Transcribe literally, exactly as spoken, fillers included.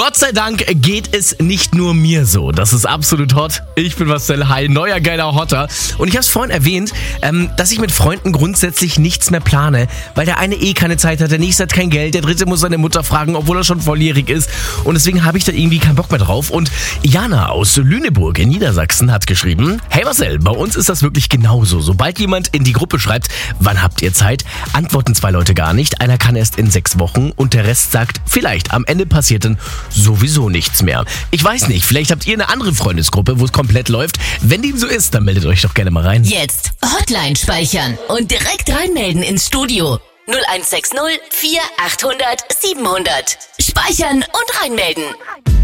Gott sei Dank geht es nicht nur mir so. Das ist absolut hot. Ich bin Marcel, hi, neuer geiler Hotter. Und ich habe es vorhin erwähnt, ähm, dass ich mit Freunden grundsätzlich nichts mehr plane, weil der eine eh keine Zeit hat, der nächste hat kein Geld, der dritte muss seine Mutter fragen, obwohl er schon volljährig ist. Und deswegen habe ich da irgendwie keinen Bock mehr drauf. Und Jana aus Lüneburg in Niedersachsen hat geschrieben: Hey Marcel, bei uns ist das wirklich genauso. Sobald jemand in die Gruppe schreibt, wann habt ihr Zeit, antworten zwei Leute gar nicht. Einer kann erst in sechs Wochen und der Rest sagt, vielleicht. Am Ende passiert dann sowieso nichts mehr. Ich weiß nicht, vielleicht habt ihr eine andere Freundesgruppe, wo es komplett läuft. Wenn dem so ist, dann meldet euch doch gerne mal rein. Jetzt Hotline speichern und direkt reinmelden ins Studio. null eins sechs null vier achthundert siebenhundert. Speichern und reinmelden.